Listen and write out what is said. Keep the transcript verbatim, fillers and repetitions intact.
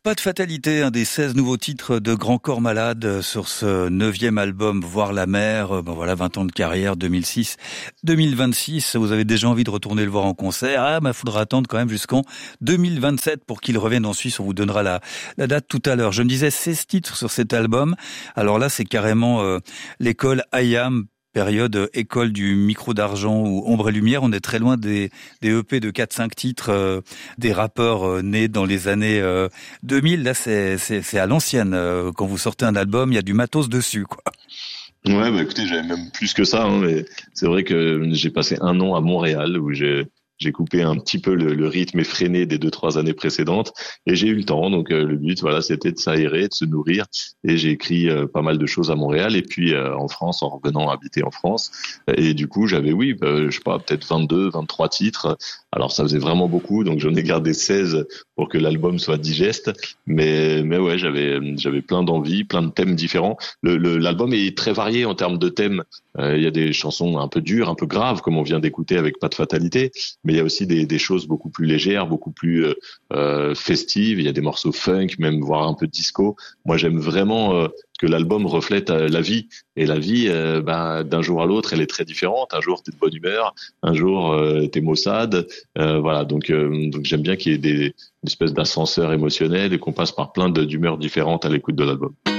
Pas de fatalité, un des seize nouveaux titres de Grand Corps Malade sur ce neuvième album Voir la mer. Ben voilà, vingt ans de carrière, deux mille six deux mille vingt-six. Vous avez déjà envie de retourner le voir en concert. Ah, bah, faudra attendre quand même jusqu'en deux mille vingt-sept pour qu'il revienne en Suisse. On vous donnera la, la date tout à l'heure. Je me disais seize titres sur cet album. Alors là, c'est carrément euh, l'école I A M, période école du micro d'argent ou ombre et lumière. On est très loin des, des E P de quatre cinq titres euh, des rappeurs euh, nés dans les années euh, deux mille. Là, c'est, c'est, c'est à l'ancienne. Euh, quand vous sortez un album, il y a du matos dessus, quoi. Ouais, bah écoutez, j'avais même plus que ça, hein, mais c'est vrai que j'ai passé un an à Montréal où j'ai j'ai coupé un petit peu le, le rythme effréné des deux trois années précédentes et j'ai eu le temps. Donc euh, le but, voilà, c'était de s'aérer, de se nourrir. Et j'ai écrit euh, pas mal de choses à Montréal et puis euh, en France, en revenant habiter en France. Et du coup, j'avais, oui, bah, je sais pas, peut-être vingt-deux, vingt-trois titres. Alors ça faisait vraiment beaucoup, donc j'en ai gardé seize pour que l'album soit digeste. Mais mais ouais, j'avais j'avais plein d'envies, plein de thèmes différents. Le, le l'album est très varié en termes de thèmes. Euh, il y a des chansons un peu dures, un peu graves, comme on vient d'écouter avec Pas de fatalité. Mais il y a aussi des, des choses beaucoup plus légères, beaucoup plus euh, euh, festives. Il y a des morceaux funk, même voire un peu disco. Moi, j'aime vraiment euh, que l'album reflète euh, la vie. Et la vie, euh, bah, d'un jour à l'autre, elle est très différente. Un jour, t'es de bonne humeur. Un jour, euh, t'es maussade. Euh, voilà, donc, euh, donc j'aime bien qu'il y ait des, une espèce d'ascenseur émotionnel et qu'on passe par plein de, d'humeurs différentes à l'écoute de l'album.